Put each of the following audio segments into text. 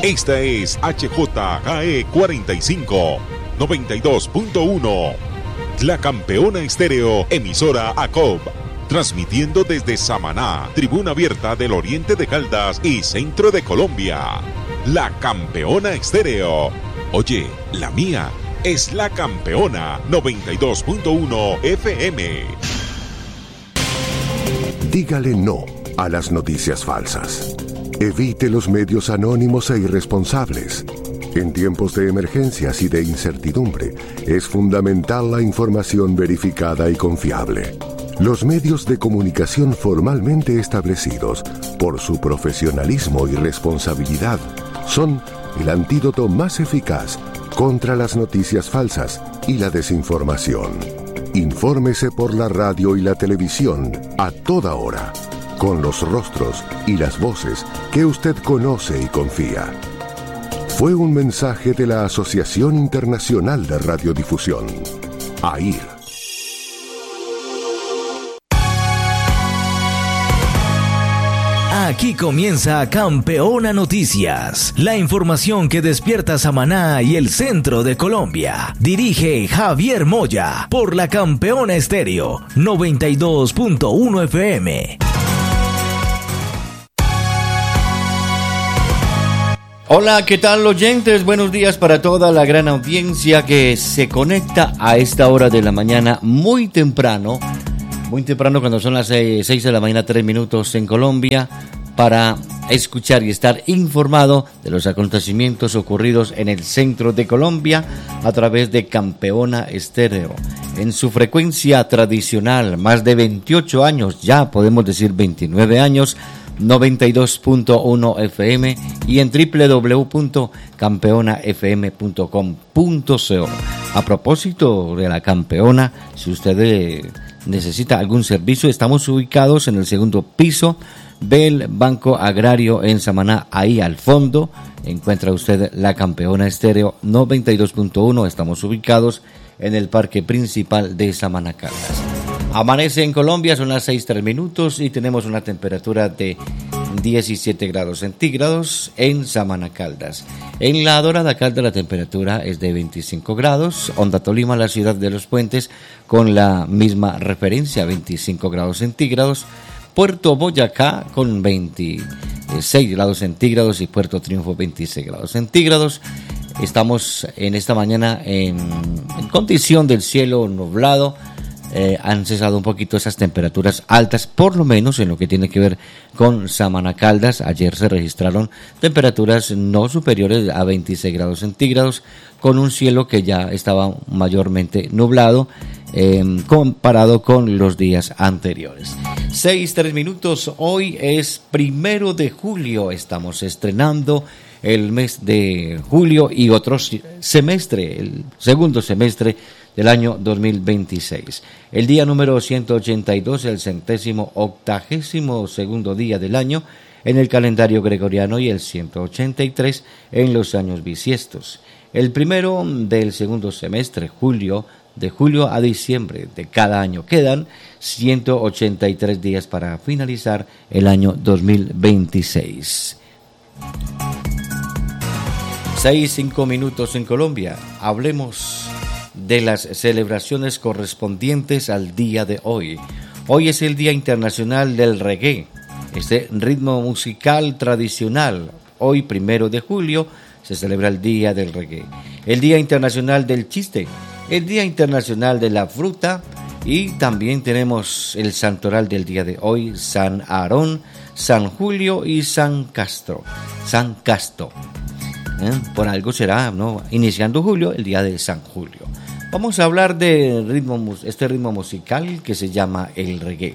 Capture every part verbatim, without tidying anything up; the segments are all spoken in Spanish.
Esta es H J K E cuarenta y cinco, noventa y dos punto uno. La Campeona Estéreo, emisora A C O B. Transmitiendo desde Samaná, tribuna abierta del oriente de Caldas y centro de Colombia. La Campeona Estéreo. Oye, la mía es La Campeona noventa y dos punto uno F M. Dígale no a las noticias falsas. Evite los medios anónimos e irresponsables. En tiempos de emergencias y de incertidumbre, es fundamental la información verificada y confiable. Los medios de comunicación formalmente establecidos, por su profesionalismo y responsabilidad, son el antídoto más eficaz contra las noticias falsas y la desinformación. Infórmese por la radio y la televisión a toda hora, con los rostros y las voces que usted conoce y confía. Fue un mensaje de la Asociación Internacional de Radiodifusión, A I R. Aquí comienza Campeona Noticias, la información que despierta Samaná y el centro de Colombia. Dirige Javier Moya por la Campeona Estéreo noventa y dos punto uno F M. Hola, ¿qué tal, oyentes? Buenos días para toda la gran audiencia que se conecta a esta hora de la mañana muy temprano. Muy temprano, cuando son las seis de la mañana, tres minutos en Colombia, para escuchar y estar informado de los acontecimientos ocurridos en el centro de Colombia a través de Campeona Estéreo. En su frecuencia tradicional, más de veintiocho años, ya podemos decir veintinueve años, noventa y dos punto uno F M y en doble u doble u doble u punto campeona f m punto com punto co. A propósito de la Campeona, si usted eh, necesita algún servicio, estamos ubicados en el segundo piso del Banco Agrario en Samaná. Ahí al fondo encuentra usted la Campeona Estéreo noventa y dos punto uno. Estamos ubicados en el parque principal de Samaná Caldas. Amanece en Colombia, son las seis tres minutos y tenemos una temperatura de diecisiete grados centígrados en Samaná Caldas. En la Dorada Caldas la temperatura es de veinticinco grados. Honda Tolima, la ciudad de los puentes, con la misma referencia, veinticinco grados centígrados. Puerto Boyacá con veintiséis grados centígrados y Puerto Triunfo veintiséis grados centígrados. Estamos en esta mañana en, en condición del cielo nublado. Eh, han cesado un poquito esas temperaturas altas, por lo menos en lo que tiene que ver con Samaná Caldas. Ayer se registraron temperaturas no superiores a veintiséis grados centígrados, con un cielo que ya estaba mayormente nublado eh, comparado con los días anteriores. Seis, tres minutos, hoy es primero de julio, estamos estrenando el mes de julio y otro semestre, el segundo semestre del año dos mil veintiséis. El día número ciento ochenta y dos, el centésimo octagésimo segundo día del año en el calendario gregoriano y el ciento ochenta y tres en los años bisiestos. El primero del segundo semestre, julio, de julio a diciembre de cada año. Quedan ciento ochenta y tres días para finalizar el año dos mil veintiséis. Seis, cinco minutos en Colombia. Hablemos de las celebraciones correspondientes al día de hoy. Hoy es el Día Internacional del Reggae, este ritmo musical tradicional. Hoy, primero de julio, se celebra el Día del Reggae. El Día Internacional del Chiste, el Día Internacional de la Fruta y también tenemos el santoral del día de hoy, San Aarón, San Julio y San Castro. San Casto. ¿Eh? Por algo será, ¿no? Iniciando julio, el día de San Julio. Vamos a hablar de ritmo, este ritmo musical que se llama el reggae.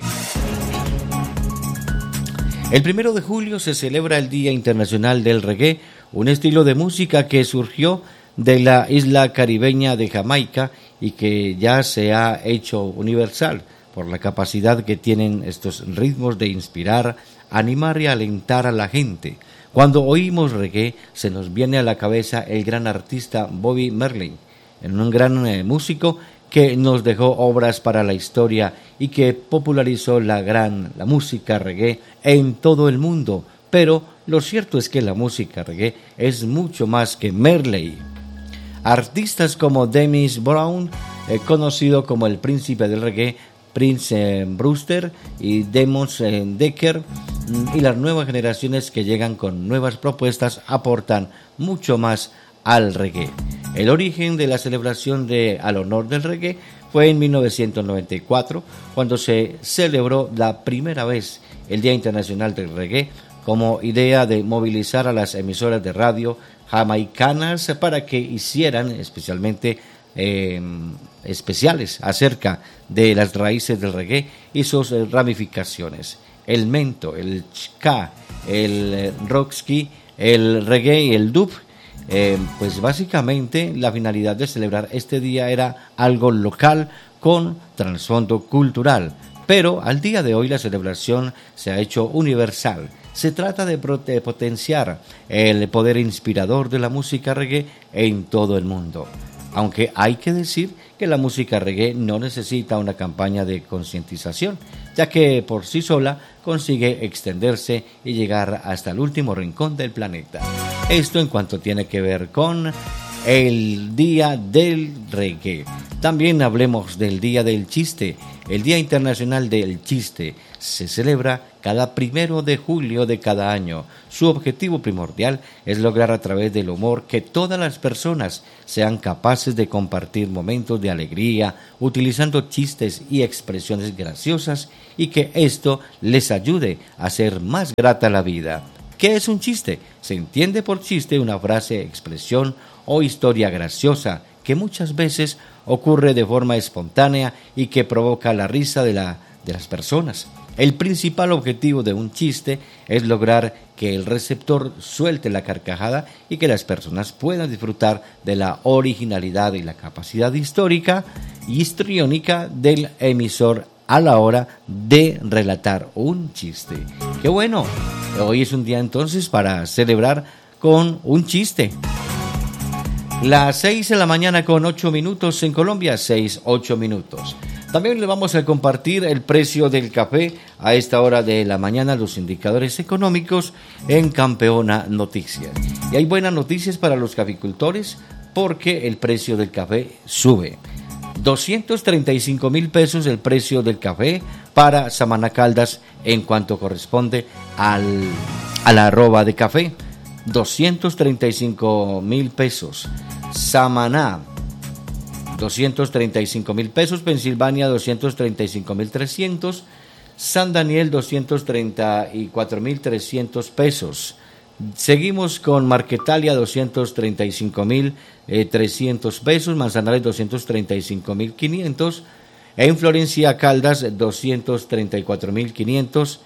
El primero de julio se celebra el Día Internacional del Reggae, un estilo de música que surgió de la isla caribeña de Jamaica y que ya se ha hecho universal por la capacidad que tienen estos ritmos de inspirar, animar y alentar a la gente. Cuando oímos reggae, se nos viene a la cabeza el gran artista Bobby Marley, un gran eh, músico que nos dejó obras para la historia y que popularizó la gran la música reggae en todo el mundo, pero lo cierto es que la música reggae es mucho más que Marley. Artistas como Dennis Brown, eh, conocido como el príncipe del reggae, Prince eh, Brewster y Demos eh, Decker, y las nuevas generaciones que llegan con nuevas propuestas aportan mucho más al reggae. El origen de la celebración de al honor del reggae fue en mil novecientos noventa y cuatro, cuando se celebró la primera vez el Día Internacional del Reggae, como idea de movilizar a las emisoras de radio jamaicanas para que hicieran especialmente eh, especiales acerca de las raíces del reggae y sus eh, ramificaciones. El mento, el ska, el eh, rockski, el reggae y el dub. Eh, pues básicamente la finalidad de celebrar este día era algo local con trasfondo cultural, pero al día de hoy la celebración se ha hecho universal. Se trata de, de potenciar el poder inspirador de la música reggae en todo el mundo, aunque hay que decir que la música reggae no necesita una campaña de concientización, ya que por sí sola consigue extenderse y llegar hasta el último rincón del planeta. Esto en cuanto tiene que ver con el Día del Reggae. También hablemos del Día del Chiste. El Día Internacional del Chiste se celebra cada primero de julio de cada año. Su objetivo primordial es lograr a través del humor que todas las personas sean capaces de compartir momentos de alegría, utilizando chistes y expresiones graciosas, y que esto les ayude a hacer más grata la vida. ¿Qué es un chiste? Se entiende por chiste una frase, expresión o historia graciosa que muchas veces ocurre de forma espontánea y que provoca la risa de, la, de las personas. El principal objetivo de un chiste es lograr que el receptor suelte la carcajada y que las personas puedan disfrutar de la originalidad y la capacidad histórica y histriónica del emisor a la hora de relatar un chiste. ¡Qué bueno! Hoy es un día entonces para celebrar con un chiste. Las seis de la mañana con ocho minutos en Colombia, seis, ocho minutos. También le vamos a compartir el precio del café a esta hora de la mañana, los indicadores económicos en Campeona Noticias. Y hay buenas noticias para los caficultores porque el precio del café sube. doscientos treinta y cinco mil pesos el precio del café para Samaná Caldas en cuanto corresponde al, a la arroba de café. doscientos treinta y cinco mil pesos. Samaná, doscientos treinta y cinco mil pesos. Pensilvania, doscientos treinta y cinco mil trescientos. San Daniel, doscientos treinta y cuatro mil trescientos pesos. Seguimos con Marquetalia, doscientos treinta y cinco mil trescientos pesos. Manzanares, doscientos treinta y cinco mil quinientos. En Florencia, Caldas, doscientos treinta y cuatro mil quinientos.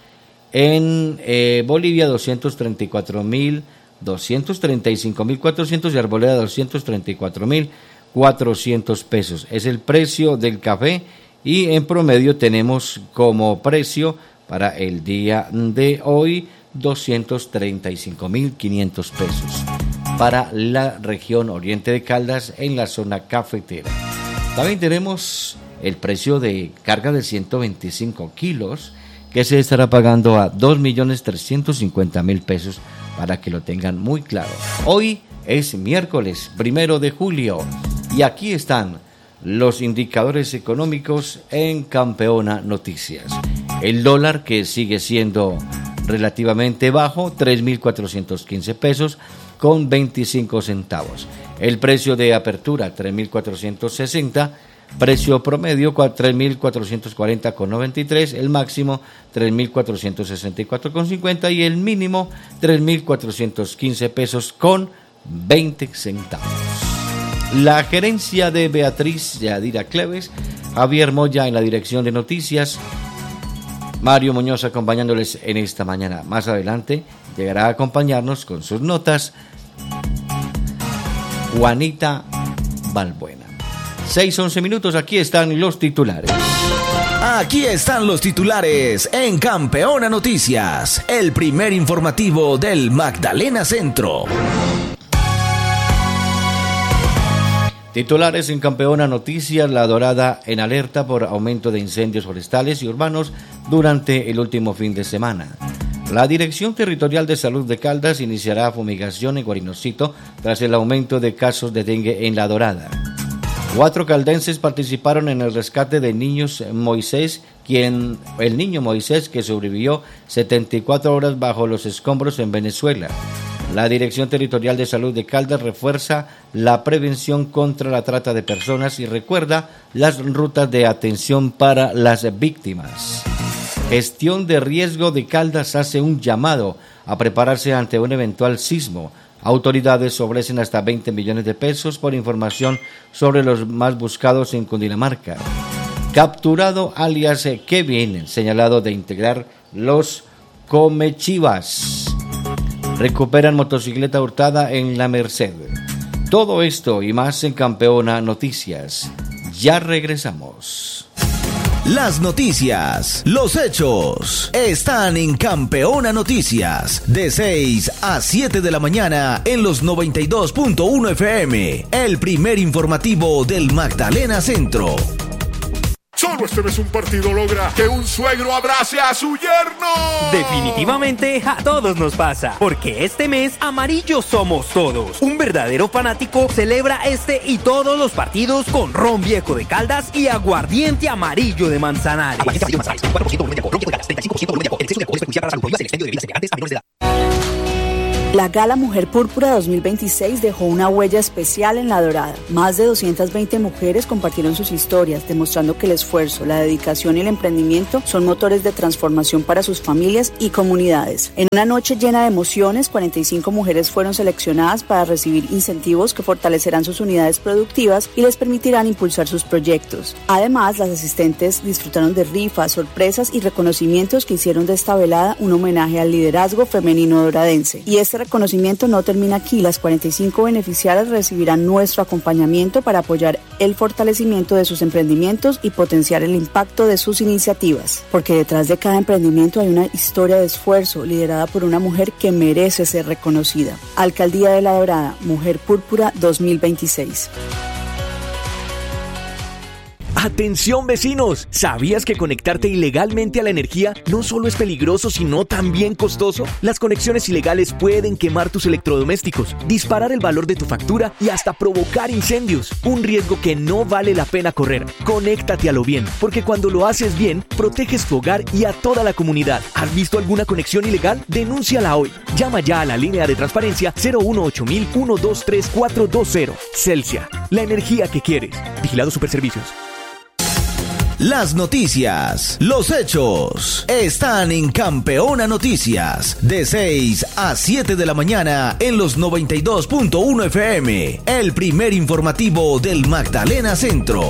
En eh, Bolivia, doscientos treinta y cuatro mil, doscientos treinta y cinco mil cuatrocientos. Y Arboleda, doscientos treinta y cuatro mil cuatrocientos pesos. Es el precio del café y en promedio tenemos como precio para el día de hoy doscientos treinta y cinco mil quinientos pesos para la región Oriente de Caldas en la zona cafetera. También tenemos el precio de carga de ciento veinticinco kilos que se estará pagando a dos millones trescientos cincuenta mil pesos para que lo tengan muy claro. Hoy es miércoles primero de julio y aquí están los indicadores económicos en Campeona Noticias. El dólar, que sigue siendo relativamente bajo, tres mil cuatrocientos quince pesos con veinticinco centavos. El precio de apertura, tres mil cuatrocientos sesenta. Precio promedio, tres mil cuatrocientos cuarenta con noventa y tres. El máximo, tres mil cuatrocientos sesenta y cuatro con cincuenta. Y el mínimo, tres mil cuatrocientos quince pesos con veinte centavos. La gerencia de Beatriz Yadira Cleves, Javier Moya en la dirección de noticias, Mario Muñoz acompañándoles en esta mañana. Más adelante llegará a acompañarnos con sus notas Juanita Balbuena. seis, once minutos, aquí están los titulares. Aquí están los titulares en Campeona Noticias, el primer informativo del Magdalena Centro. Titulares en Campeona Noticias: La Dorada en alerta por aumento de incendios forestales y urbanos durante el último fin de semana. La Dirección Territorial de Salud de Caldas iniciará fumigación en Guarinocito tras el aumento de casos de dengue en La Dorada. Cuatro caldenses participaron en el rescate de niños Moisés, quien, el niño Moisés que sobrevivió setenta y cuatro horas bajo los escombros en Venezuela. La Dirección Territorial de Salud de Caldas refuerza la prevención contra la trata de personas y recuerda las rutas de atención para las víctimas. Gestión de Riesgo de Caldas hace un llamado a prepararse ante un eventual sismo. Autoridades ofrecen hasta veinte millones de pesos por información sobre los más buscados en Cundinamarca. Capturado alias Kevin, señalado de integrar los Comechivas. Recuperan motocicleta hurtada en La Merced. Todo esto y más en Campeona Noticias. Ya regresamos. Las noticias, los hechos, están en Campeona Noticias, de seis a siete de la mañana en los noventa y dos punto uno F M, el primer informativo del Magdalena Centro. Solo este mes un partido logra que un suegro abrace a su yerno. Definitivamente a todos nos pasa, porque este mes amarillos somos todos. Un verdadero fanático celebra este y todos los partidos con ron viejo de Caldas y aguardiente amarillo de Manzanares. Aguardiente amarillo de Manzanares, cuatro por ciento volumen de alcohol, ron viejo de Caldas, treinta y cinco por ciento volumen de alcohol. El exceso de alcohol es perjudicial para la salud. Prohíbas el expendio de bebidas embriagantes a menores de edad. La Gala Mujer Púrpura dos mil veintiséis dejó una huella especial en La Dorada. Más de doscientas veinte mujeres compartieron sus historias, demostrando que el esfuerzo, la dedicación y el emprendimiento son motores de transformación para sus familias y comunidades. En una noche llena de emociones, cuarenta y cinco mujeres fueron seleccionadas para recibir incentivos que fortalecerán sus unidades productivas y les permitirán impulsar sus proyectos. Además, las asistentes disfrutaron de rifas, sorpresas y reconocimientos que hicieron de esta velada un homenaje al liderazgo femenino doradense. Y este reconocimiento no termina aquí. Las cuarenta y cinco beneficiarias recibirán nuestro acompañamiento para apoyar el fortalecimiento de sus emprendimientos y potenciar el impacto de sus iniciativas. Porque detrás de cada emprendimiento hay una historia de esfuerzo liderada por una mujer que merece ser reconocida. Alcaldía de La Dorada, Mujer Púrpura dos mil veintiséis. ¡Atención, vecinos! ¿Sabías que conectarte ilegalmente a la energía no solo es peligroso, sino también costoso? Las conexiones ilegales pueden quemar tus electrodomésticos, disparar el valor de tu factura y hasta provocar incendios. Un riesgo que no vale la pena correr. Conéctate a lo bien, porque cuando lo haces bien, proteges tu hogar y a toda la comunidad. ¿Has visto alguna conexión ilegal? Denúnciala hoy. Llama ya a la línea de transparencia cero uno ocho mil uno dos tres cuatro dos cero. Celsia, la energía que quieres. Vigilado Superservicios. Las noticias, los hechos, están en Campeona Noticias, de seis a siete de la mañana en los noventa y dos punto uno F M, el primer informativo del Magdalena Centro.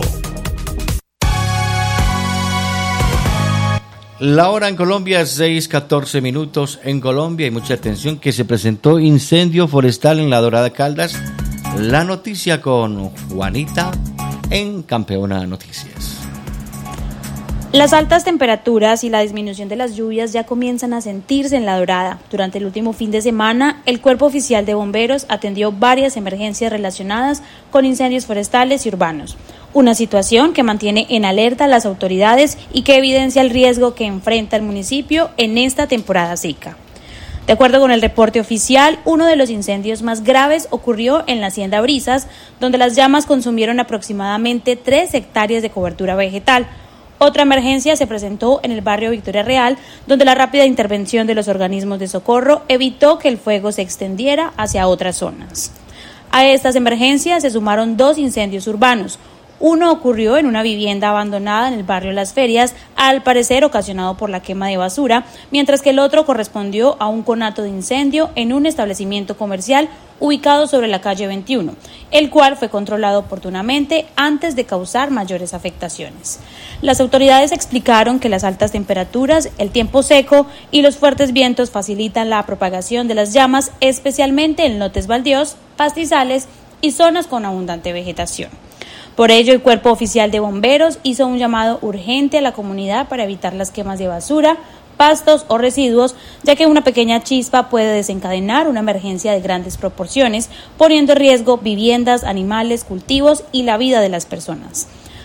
La hora en Colombia es seis catorce minutos. En Colombia hay mucha atención que se presentó incendio forestal en La Dorada Caldas. La noticia con Juanita en Campeona Noticias. Las altas temperaturas y la disminución de las lluvias ya comienzan a sentirse en La Dorada. Durante el último fin de semana, el Cuerpo Oficial de Bomberos atendió varias emergencias relacionadas con incendios forestales y urbanos. Una situación que mantiene en alerta a las autoridades y que evidencia el riesgo que enfrenta el municipio en esta temporada seca. De acuerdo con el reporte oficial, uno de los incendios más graves ocurrió en la Hacienda Brisas, donde las llamas consumieron aproximadamente tres hectáreas de cobertura vegetal. Otra emergencia se presentó en el barrio Victoria Real, donde la rápida intervención de los organismos de socorro evitó que el fuego se extendiera hacia otras zonas. A estas emergencias se sumaron dos incendios urbanos. Uno ocurrió en una vivienda abandonada en el barrio Las Ferias, al parecer ocasionado por la quema de basura, mientras que el otro correspondió a un conato de incendio en un establecimiento comercial ubicado sobre la calle veintiuno, el cual fue controlado oportunamente antes de causar mayores afectaciones. Las autoridades explicaron que las altas temperaturas, el tiempo seco y los fuertes vientos facilitan la propagación de las llamas, especialmente en lotes baldíos, pastizales y zonas con abundante vegetación. Por ello, el Cuerpo Oficial de Bomberos hizo un llamado urgente a la comunidad para evitar las quemas de basura, pastos o residuos, ya que una pequeña chispa puede desencadenar una emergencia de grandes proporciones, poniendo en riesgo viviendas, animales, cultivos y la vida de las personas.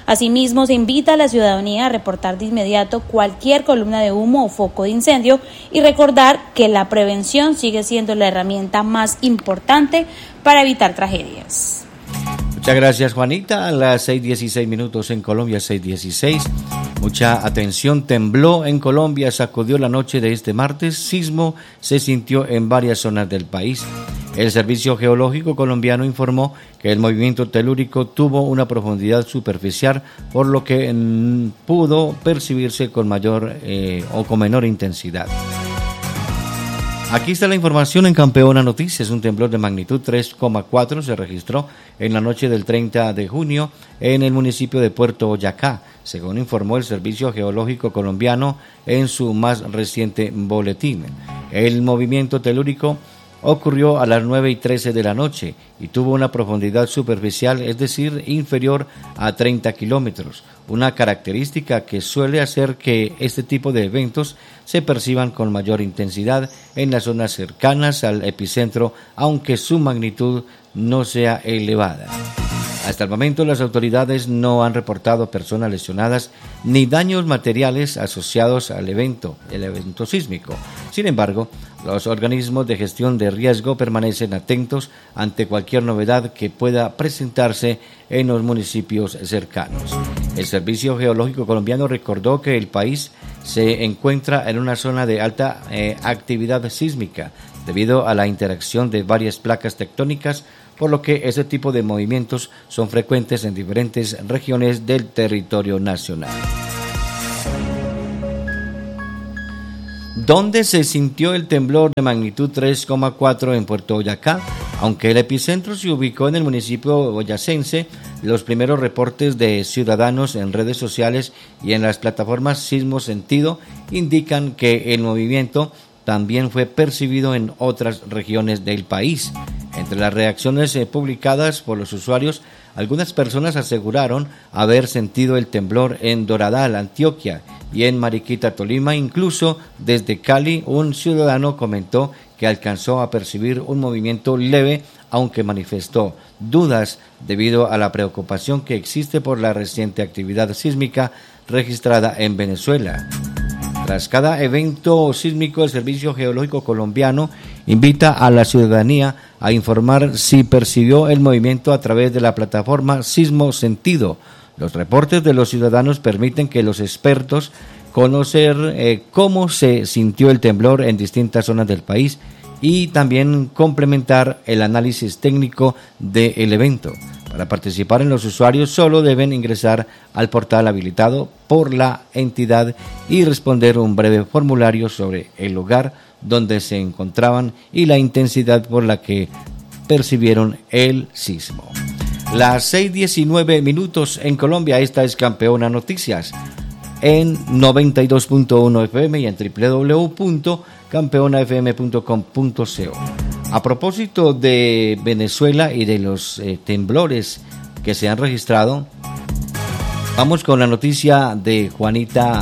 Asimismo, se invita a la ciudadanía a reportar de inmediato cualquier columna de humo o foco de incendio y recordar que la prevención sigue siendo la herramienta más importante para evitar tragedias. Muchas gracias, Juanita. A las seis dieciséis minutos en Colombia, seis dieciséis. Mucha atención, tembló en Colombia, sacudió la noche de este martes, sismo se sintió en varias zonas del país. El Servicio Geológico Colombiano informó que el movimiento telúrico tuvo una profundidad superficial, por lo que mm, pudo percibirse con mayor eh, o con menor intensidad. Aquí está la información en Campeona Noticias. Un temblor de magnitud tres coma cuatro se registró en la noche del treinta de junio en el municipio de Puerto Boyacá, según informó el Servicio Geológico Colombiano en su más reciente boletín. El movimiento telúrico ocurrió a las nueve y trece de la noche y tuvo una profundidad superficial, es decir, inferior a treinta kilómetros, una característica que suele hacer que este tipo de eventos se perciban con mayor intensidad en las zonas cercanas al epicentro, aunque su magnitud no sea elevada. Hasta el momento, las autoridades no han reportado personas lesionadas ni daños materiales asociados al evento, el evento sísmico. Sin embargo, los organismos de gestión de riesgo permanecen atentos ante cualquier novedad que pueda presentarse en los municipios cercanos. El Servicio Geológico Colombiano recordó que el país se encuentra en una zona de alta eh, actividad sísmica debido a la interacción de varias placas tectónicas, por lo que ese tipo de movimientos son frecuentes en diferentes regiones del territorio nacional. ¿Dónde se sintió el temblor de magnitud tres coma cuatro en Puerto Boyacá? Aunque el epicentro se ubicó en el municipio boyacense, los primeros reportes de ciudadanos en redes sociales y en las plataformas Sismo Sentido indican que el movimiento también fue percibido en otras regiones del país. Entre las reacciones eh, publicadas por los usuarios, algunas personas aseguraron haber sentido el temblor en Doradal, Antioquia, y en Mariquita, Tolima. Incluso desde Cali, un ciudadano comentó que alcanzó a percibir un movimiento leve, aunque manifestó dudas debido a la preocupación que existe por la reciente actividad sísmica registrada en Venezuela. Tras cada evento sísmico, el Servicio Geológico Colombiano invita a la ciudadanía a informar si percibió el movimiento a través de la plataforma Sismo Sentido. Los reportes de los ciudadanos permiten que los expertos conocer eh, cómo se sintió el temblor en distintas zonas del país y también complementar el análisis técnico del evento. Para participar en los usuarios solo deben ingresar al portal habilitado por la entidad y responder un breve formulario sobre el lugar donde se encontraban y la intensidad por la que percibieron el sismo. Las seis diecinueve minutos en Colombia. Esta es Campeona Noticias en noventa y dos punto uno F M y en doble u doble u doble u punto campeona f m punto com punto co. A propósito de Venezuela y de los eh, temblores que se han registrado, vamos con la noticia de Juanita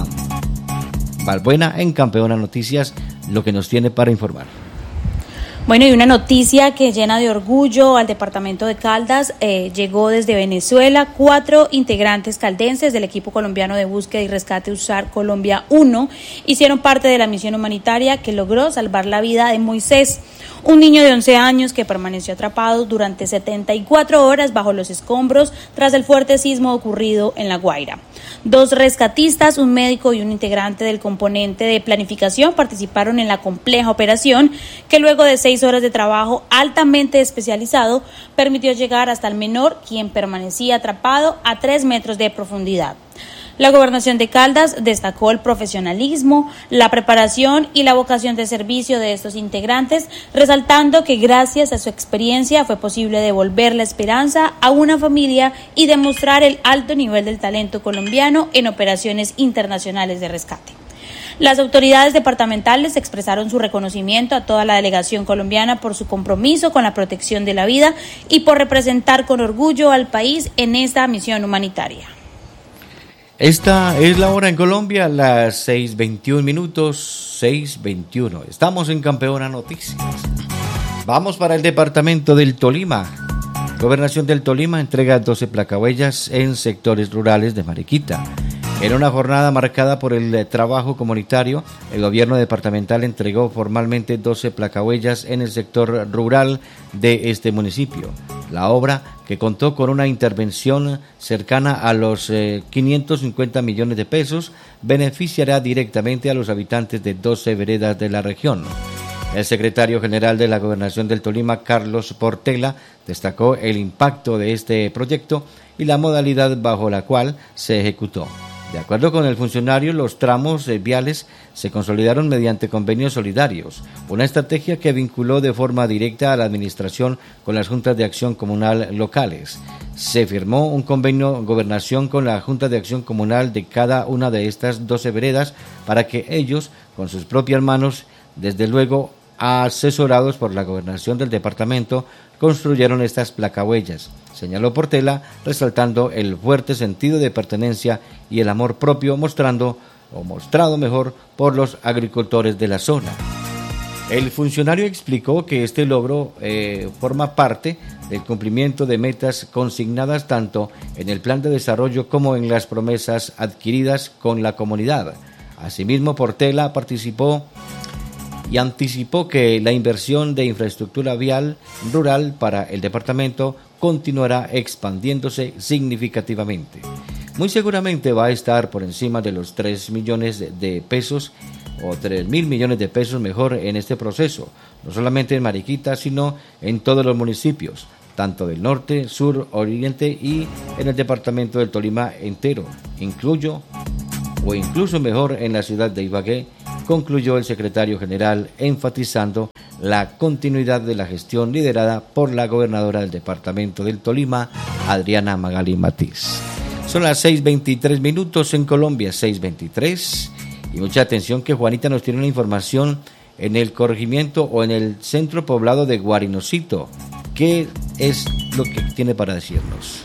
Balbuena en Campeona Noticias, lo que nos tiene para informar. Bueno, y una noticia que llena de orgullo al departamento de Caldas, eh, llegó desde Venezuela. Cuatro integrantes caldenses del equipo colombiano de búsqueda y rescate USAR Colombia uno hicieron parte de la misión humanitaria que logró salvar la vida de Moisés, un niño de once años que permaneció atrapado durante setenta y cuatro horas bajo los escombros tras el fuerte sismo ocurrido en La Guaira. Dos rescatistas, un médico y un integrante del componente de planificación participaron en la compleja operación que luego de seis horas de trabajo altamente especializado permitió llegar hasta el menor, quien permanecía atrapado a tres metros de profundidad. La Gobernación de Caldas destacó el profesionalismo, la preparación y la vocación de servicio de estos integrantes, resaltando que gracias a su experiencia fue posible devolver la esperanza a una familia y demostrar el alto nivel del talento colombiano en operaciones internacionales de rescate. Las autoridades departamentales expresaron su reconocimiento a toda la delegación colombiana por su compromiso con la protección de la vida y por representar con orgullo al país en esta misión humanitaria. Esta es la hora en Colombia, las seis veintiún minutos, seis veintiuno. Estamos en Campeona Noticias. Vamos para el departamento del Tolima. Gobernación del Tolima entrega doce placahuellas en sectores rurales de Mariquita. En una jornada marcada por el trabajo comunitario, el gobierno departamental entregó formalmente doce placahuellas en el sector rural de este municipio. La obra, que contó con una intervención cercana a los eh, quinientos cincuenta millones de pesos, beneficiará directamente a los habitantes de doce veredas de la región. El secretario general de la Gobernación del Tolima, Carlos Portela, destacó el impacto de este proyecto y la modalidad bajo la cual se ejecutó. De acuerdo con el funcionario, los tramos viales se consolidaron mediante convenios solidarios, una estrategia que vinculó de forma directa a la administración con las juntas de acción comunal locales. Se firmó un convenio gobernación con la Junta de Acción Comunal de cada una de estas doce veredas para que ellos, con sus propias manos, desde luego asesorados por la gobernación del departamento, construyeron estas placahuellas, señaló Portela, resaltando el fuerte sentido de pertenencia y el amor propio mostrando, o mostrado mejor, por los agricultores de la zona. El funcionario explicó que este logro eh, forma parte del cumplimiento de metas consignadas tanto en el plan de desarrollo como en las promesas adquiridas con la comunidad. Asimismo, Portela participó y anticipó que la inversión de infraestructura vial rural para el departamento continuará expandiéndose significativamente. Muy seguramente va a estar por encima de los tres millones de pesos o tres mil millones de pesos mejor en este proceso, no solamente en Mariquita, sino en todos los municipios, tanto del norte, sur, oriente y en el departamento del Tolima entero, incluyo o incluso mejor en la ciudad de Ibagué, concluyó el secretario general, enfatizando la continuidad de la gestión liderada por la gobernadora del departamento del Tolima, Adriana Magali Matiz. Son las seis veintitrés minutos en Colombia, seis veintitrés, y mucha atención que Juanita nos tiene una información en el corregimiento o en el centro poblado de Guarinocito. ¿Qué es lo que tiene para decirnos?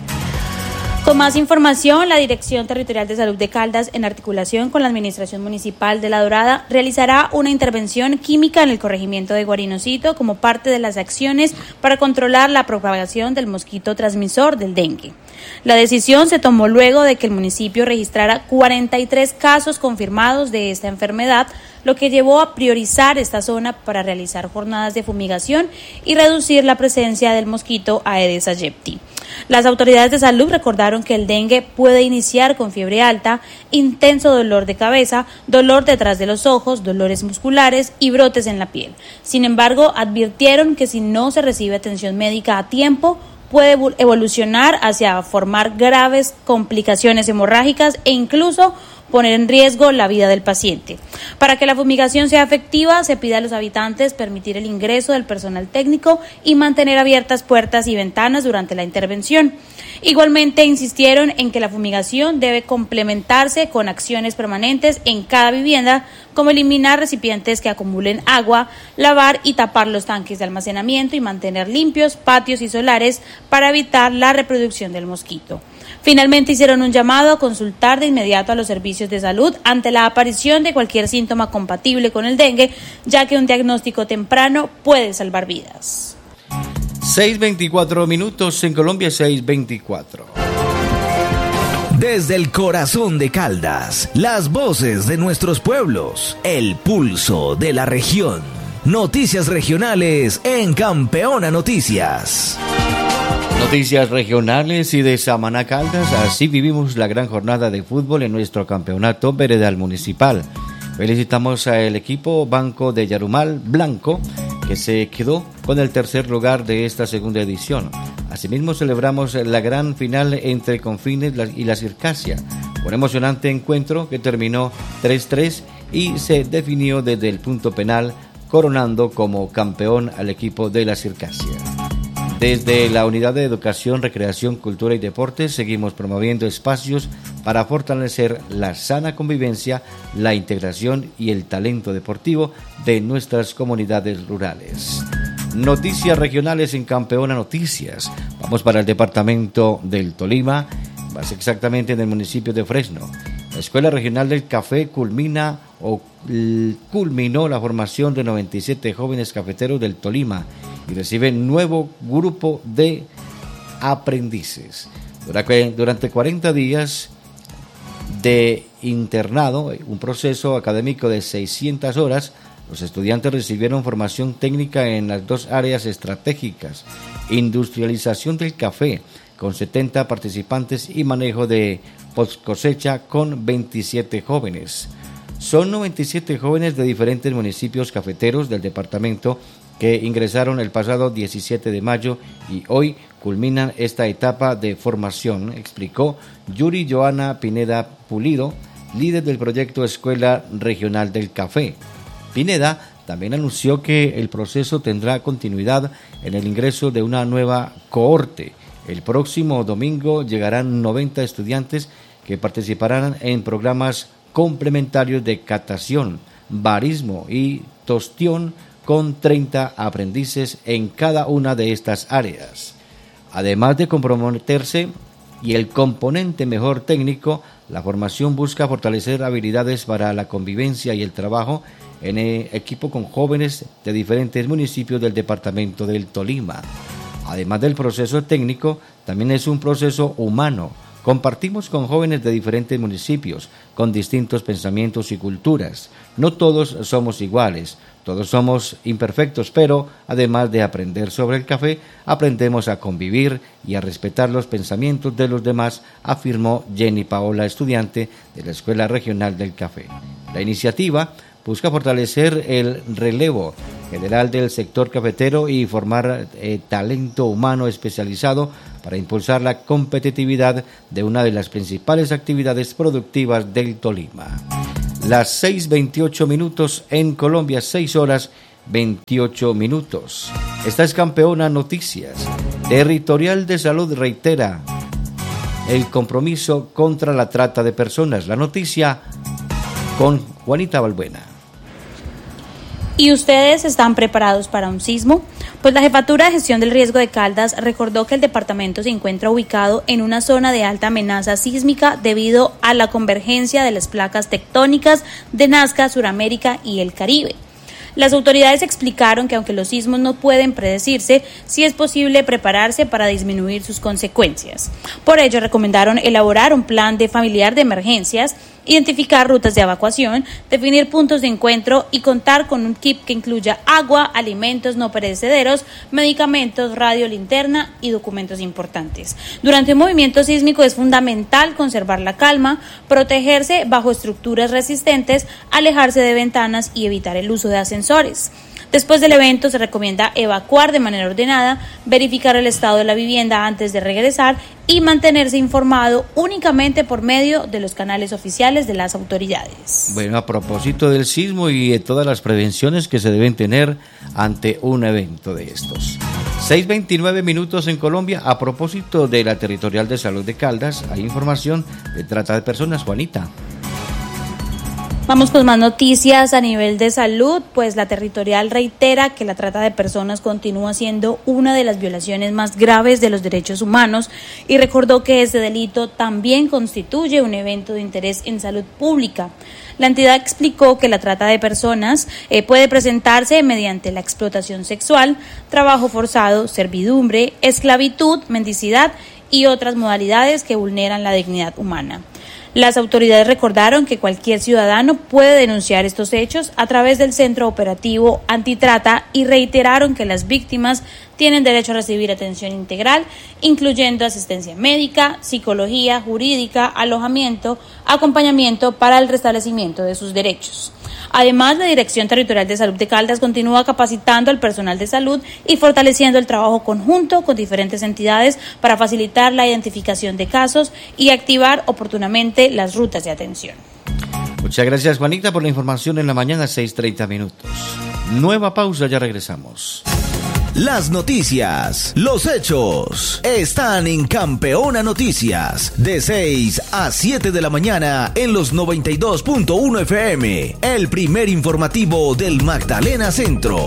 Con más información, la Dirección Territorial de Salud de Caldas, en articulación con la Administración Municipal de La Dorada, realizará una intervención química en el corregimiento de Guarinocito como parte de las acciones para controlar la propagación del mosquito transmisor del dengue. La decisión se tomó luego de que el municipio registrara cuarenta y tres casos confirmados de esta enfermedad, lo que llevó a priorizar esta zona para realizar jornadas de fumigación y reducir la presencia del mosquito Aedes aegypti. Las autoridades de salud recordaron que el dengue puede iniciar con fiebre alta, intenso dolor de cabeza, dolor detrás de los ojos, dolores musculares y brotes en la piel. Sin embargo, advirtieron que si no se recibe atención médica a tiempo, puede evolucionar hacia formar graves complicaciones hemorrágicas e incluso poner en riesgo la vida del paciente. Para que la fumigación sea efectiva, se pide a los habitantes permitir el ingreso del personal técnico y mantener abiertas puertas y ventanas durante la intervención. Igualmente insistieron en que la fumigación debe complementarse con acciones permanentes en cada vivienda, como eliminar recipientes que acumulen agua, lavar y tapar los tanques de almacenamiento y mantener limpios patios y solares para evitar la reproducción del mosquito. Finalmente hicieron un llamado a consultar de inmediato a los servicios de salud ante la aparición de cualquier síntoma compatible con el dengue, ya que un diagnóstico temprano puede salvar vidas. seis veinticuatro minutos en Colombia, seis veinticuatro. Desde el corazón de Caldas, las voces de nuestros pueblos, el pulso de la región. Noticias regionales en Campeona Noticias. Noticias regionales y de Samaná Caldas, así vivimos la gran jornada de fútbol en nuestro campeonato veredal municipal. Felicitamos al equipo Banco de Yarumal Blanco, que se quedó con el tercer lugar de esta segunda edición. Asimismo celebramos la gran final entre Confines y la Circasia, un emocionante encuentro que terminó tres tres y se definió desde el punto penal, coronando como campeón al equipo de la Circasia. Desde la Unidad de Educación, Recreación, Cultura y Deportes seguimos promoviendo espacios para fortalecer la sana convivencia, la integración y el talento deportivo de nuestras comunidades rurales. Noticias regionales en Campeona Noticias. Vamos para el departamento del Tolima, más exactamente en el municipio de Fresno. La Escuela Regional del Café culmina o culminó la formación de noventa y siete jóvenes cafeteros del Tolima y recibe nuevo grupo de aprendices. Durante cuarenta días de internado, un proceso académico de seiscientas horas, los estudiantes recibieron formación técnica en las dos áreas estratégicas: industrialización del café, con setenta participantes, y manejo de post cosecha, con veintisiete jóvenes. Son noventa y siete jóvenes de diferentes municipios cafeteros del departamento que ingresaron el pasado diecisiete de mayo y hoy culminan esta etapa de formación, explicó Yuri Joana Pineda Pulido, líder del proyecto Escuela Regional del Café. Pineda también anunció que el proceso tendrá continuidad en el ingreso de una nueva cohorte. El próximo domingo llegarán noventa estudiantes que participarán en programas complementarios de catación, barismo y tostión, con treinta aprendices en cada una de estas áreas. Además de comprometerse y el componente mejor técnico, la formación busca fortalecer habilidades para la convivencia y el trabajo en equipo con jóvenes de diferentes municipios del departamento del Tolima. Además del proceso técnico, también es un proceso humano. Compartimos con jóvenes de diferentes municipios, con distintos pensamientos y culturas. No todos somos iguales, todos somos imperfectos, pero además de aprender sobre el café, aprendemos a convivir y a respetar los pensamientos de los demás, afirmó Jenny Paola, estudiante de la Escuela Regional del Café. La iniciativa busca fortalecer el relevo general del sector cafetero y formar eh, talento humano especializado para impulsar la competitividad de una de las principales actividades productivas del Tolima. Las seis veintiocho minutos en Colombia, seis horas veintiocho minutos. Esta es Campeona Noticias. Territorial de Salud reitera el compromiso contra la trata de personas. La noticia con Juanita Balbuena. ¿Y ustedes están preparados para un sismo? Pues la Jefatura de Gestión del Riesgo de Caldas recordó que el departamento se encuentra ubicado en una zona de alta amenaza sísmica debido a la convergencia de las placas tectónicas de Nazca, Suramérica y el Caribe. Las autoridades explicaron que aunque los sismos no pueden predecirse, sí es posible prepararse para disminuir sus consecuencias. Por ello, recomendaron elaborar un plan de familiar de emergencias, identificar rutas de evacuación, definir puntos de encuentro y contar con un kit que incluya agua, alimentos no perecederos, medicamentos, radio, linterna y documentos importantes. Durante un movimiento sísmico es fundamental conservar la calma, protegerse bajo estructuras resistentes, alejarse de ventanas y evitar el uso de ascensores. Después del evento se recomienda evacuar de manera ordenada, verificar el estado de la vivienda antes de regresar y mantenerse informado únicamente por medio de los canales oficiales de las autoridades. Bueno, a propósito del sismo y de todas las prevenciones que se deben tener ante un evento de estos. seis veintinueve minutos en Colombia. A propósito de la Territorial de Salud de Caldas, hay información de trata de personas, Juanita. Vamos con más noticias a nivel de salud, pues la territorial reitera que la trata de personas continúa siendo una de las violaciones más graves de los derechos humanos y recordó que este delito también constituye un evento de interés en salud pública. La entidad explicó que la trata de personas eh, puede presentarse mediante la explotación sexual, trabajo forzado, servidumbre, esclavitud, mendicidad y otras modalidades que vulneran la dignidad humana. Las autoridades recordaron que cualquier ciudadano puede denunciar estos hechos a través del Centro Operativo Antitrata y reiteraron que las víctimas tienen derecho a recibir atención integral, incluyendo asistencia médica, psicología, jurídica, alojamiento, acompañamiento para el restablecimiento de sus derechos. Además, la Dirección Territorial de Salud de Caldas continúa capacitando al personal de salud y fortaleciendo el trabajo conjunto con diferentes entidades para facilitar la identificación de casos y activar oportunamente las rutas de atención. Muchas gracias, Juanita, por la información en la mañana, seis treinta minutos. Nueva pausa, ya regresamos. Las noticias, los hechos, están en Campeona Noticias, de seis a siete de la mañana en los noventa y dos punto uno F M, el primer informativo del Magdalena Centro.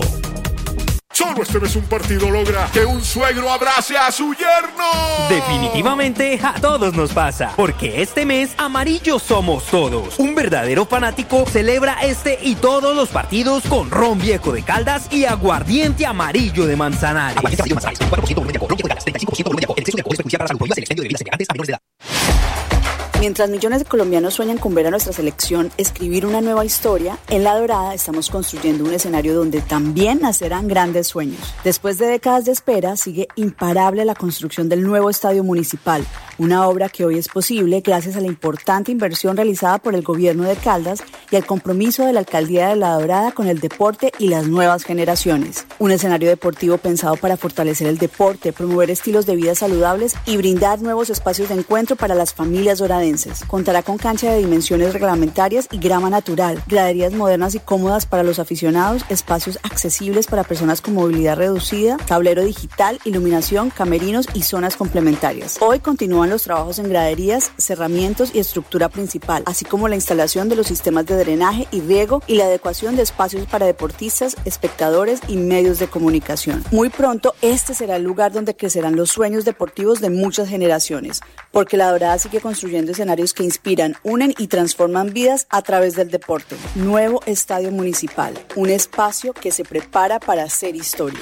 Solo este mes un partido logra que un suegro abrace a su yerno. Definitivamente a todos nos pasa, porque este mes amarillos somos todos. Un verdadero fanático celebra este y todos los partidos con ron viejo de Caldas y aguardiente amarillo de Manzanares. Aguardiente amarillo de Manzanares, veinticuatro por ciento volumen de alcohol, ron viejo de Caldas, treinta y cinco por ciento volumen de alcohol. exceso de alcohol es perjudicial para la salud. Prohíbas el expendio de bebidas embriagantes a menores de edad. Mientras millones de colombianos sueñan con ver a nuestra selección escribir una nueva historia, en La Dorada estamos construyendo un escenario donde también nacerán grandes sueños. Después de décadas de espera, sigue imparable la construcción del nuevo estadio municipal, una obra que hoy es posible gracias a la importante inversión realizada por el gobierno de Caldas y al compromiso de la alcaldía de La Dorada con el deporte y las nuevas generaciones. Un escenario deportivo pensado para fortalecer el deporte, promover estilos de vida saludables y brindar nuevos espacios de encuentro para las familias doradenses. Contará con cancha de dimensiones reglamentarias y grama natural, graderías modernas y cómodas para los aficionados, espacios accesibles para personas con movilidad reducida, tablero digital, iluminación, camerinos y zonas complementarias. Hoy continúan los trabajos en graderías, cerramientos y estructura principal, así como la instalación de los sistemas de drenaje y riego y la adecuación de espacios para deportistas, espectadores y medios de comunicación. Muy pronto, este será el lugar donde crecerán los sueños deportivos de muchas generaciones, porque La Dorada sigue construyendo escenarios que inspiran, unen y transforman vidas a través del deporte. Nuevo Estadio Municipal, un espacio que se prepara para hacer historia.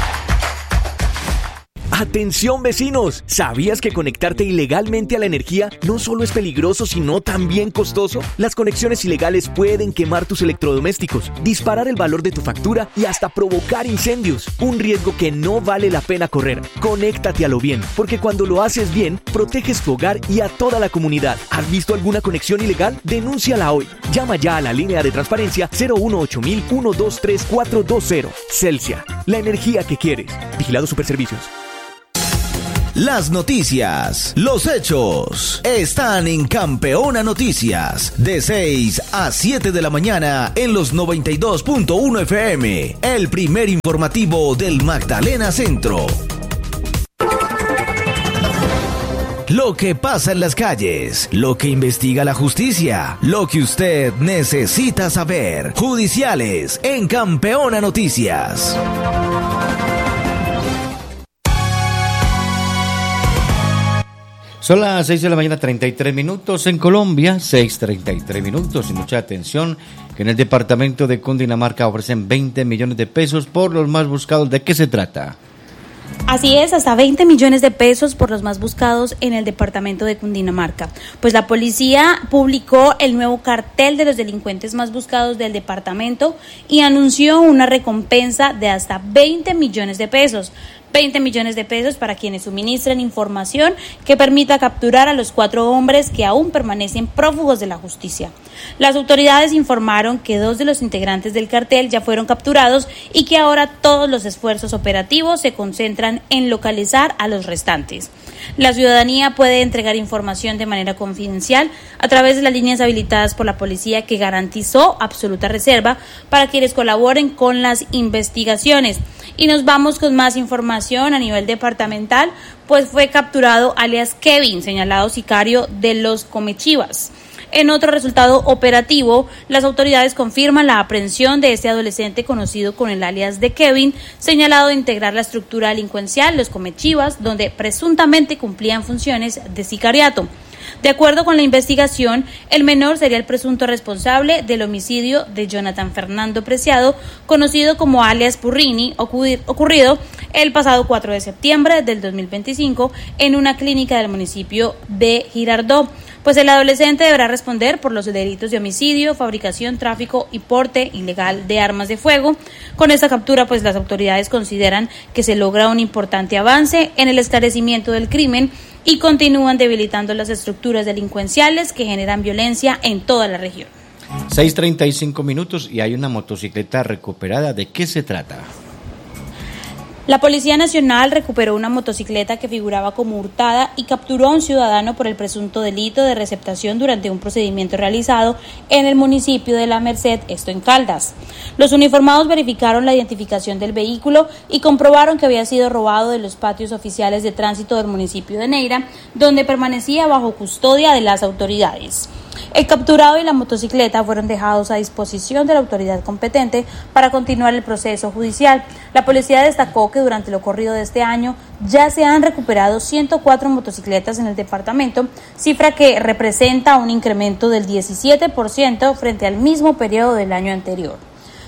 ¡Atención, vecinos! ¿Sabías que conectarte ilegalmente a la energía no solo es peligroso, sino también costoso? Las conexiones ilegales pueden quemar tus electrodomésticos, disparar el valor de tu factura y hasta provocar incendios. Un riesgo que no vale la pena correr. Conéctate a lo bien, porque cuando lo haces bien, proteges tu hogar y a toda la comunidad. ¿Has visto alguna conexión ilegal? Denúnciala hoy. Llama ya a la línea de transparencia cero uno ocho mil uno dos tres cuatro dos cero. Celsia, la energía que quieres. Vigilado Superservicios. Las noticias, los hechos, están en Campeona Noticias, de seis a siete de la mañana en los noventa y dos punto uno F M, el primer informativo del Magdalena Centro. Lo que pasa en las calles, lo que investiga la justicia, lo que usted necesita saber. Judiciales en Campeona Noticias. Son las seis de la mañana, treinta y tres minutos en Colombia, seis treinta y tres minutos, y mucha atención que en el departamento de Cundinamarca ofrecen veinte millones de pesos por los más buscados. ¿De qué se trata? Así es, hasta veinte millones de pesos por los más buscados en el departamento de Cundinamarca. Pues la policía publicó el nuevo cartel de los delincuentes más buscados del departamento y anunció una recompensa de hasta veinte millones de pesos. veinte millones de pesos para quienes suministren información que permita capturar a los cuatro hombres que aún permanecen prófugos de la justicia. Las autoridades informaron que dos de los integrantes del cartel ya fueron capturados y que ahora todos los esfuerzos operativos se concentran en localizar a los restantes. La ciudadanía puede entregar información de manera confidencial a través de las líneas habilitadas por la policía, que garantizó absoluta reserva para quienes colaboren con las investigaciones. Y nos vamos con más información a nivel departamental, pues fue capturado alias Kevin, señalado sicario de los Comechivas. En otro resultado operativo, las autoridades confirman la aprehensión de este adolescente conocido con el alias de Kevin, señalado de integrar la estructura delincuencial Los Comechivas, donde presuntamente cumplían funciones de sicariato. De acuerdo con la investigación, el menor sería el presunto responsable del homicidio de Jonathan Fernando Preciado, conocido como alias Purrini, ocurrido el pasado cuatro de septiembre del dos mil veinticinco en una clínica del municipio de Girardot. Pues el adolescente deberá responder por los delitos de homicidio, fabricación, tráfico y porte ilegal de armas de fuego. Con esta captura, pues las autoridades consideran que se logra un importante avance en el esclarecimiento del crimen y continúan debilitando las estructuras delincuenciales que generan violencia en toda la región. seis treinta y cinco minutos y hay una motocicleta recuperada. ¿De qué se trata? La Policía Nacional recuperó una motocicleta que figuraba como hurtada y capturó a un ciudadano por el presunto delito de receptación durante un procedimiento realizado en el municipio de La Merced, esto en Caldas. Los uniformados verificaron la identificación del vehículo y comprobaron que había sido robado de los patios oficiales de tránsito del municipio de Neira, donde permanecía bajo custodia de las autoridades. El capturado y la motocicleta fueron dejados a disposición de la autoridad competente para continuar el proceso judicial. La policía destacó que durante lo corrido de este año ya se han recuperado ciento cuatro motocicletas en el departamento, cifra que representa un incremento del diecisiete por ciento frente al mismo periodo del año anterior.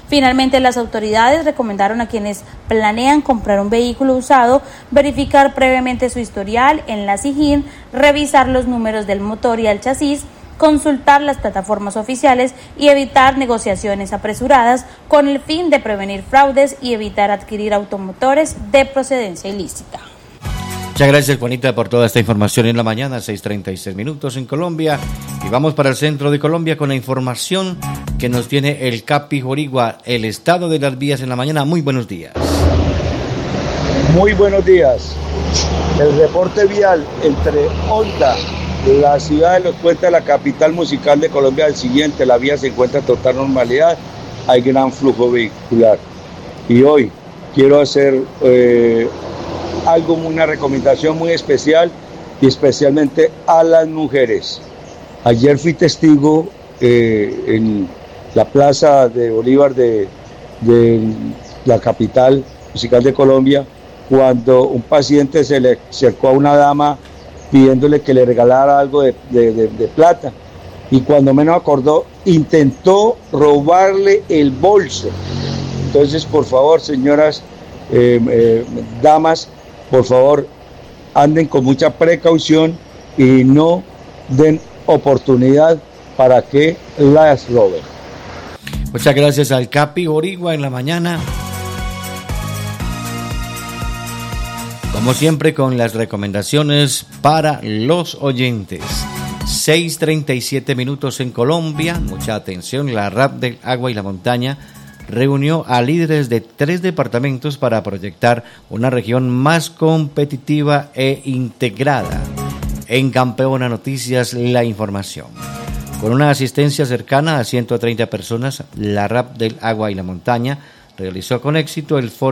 Finalmente, las autoridades recomendaron a quienes planean comprar un vehículo usado verificar previamente su historial en la SIGIN, revisar los números del motor y el chasis, consultar las plataformas oficiales y evitar negociaciones apresuradas con el fin de prevenir fraudes y evitar adquirir automotores de procedencia ilícita. Muchas gracias, Juanita, por toda esta información en la mañana, seis treinta y seis minutos en Colombia. Y vamos para el centro de Colombia con la información que nos tiene el Capi Jorigua, el estado de las vías en la mañana. Muy buenos días. Muy buenos días. El reporte vial entre Honda, la ciudad de Los Puentes, la capital musical de Colombia, el siguiente: la vía se encuentra en total normalidad, hay gran flujo vehicular. Y hoy quiero hacer eh, algo, una recomendación muy especial y especialmente a las mujeres. Ayer fui testigo eh, en la plaza de Bolívar de, de la capital musical de Colombia, cuando un paciente se le acercó a una dama pidiéndole que le regalara algo de, de, de, de plata, y cuando menos acordó intentó robarle el bolso. Entonces, por favor, señoras, eh, eh, damas, por favor, anden con mucha precaución y no den oportunidad para que las roben. Muchas gracias al Capi Jorigua en la mañana. Como siempre, con las recomendaciones para los oyentes. seis treinta y siete minutos en Colombia. Mucha atención. La R A P del Agua y la Montaña reunió a líderes de tres departamentos para proyectar una región más competitiva e integrada. En Campeona Noticias, la información. Con una asistencia cercana a ciento treinta personas, la R A P del Agua y la Montaña realizó con éxito el foro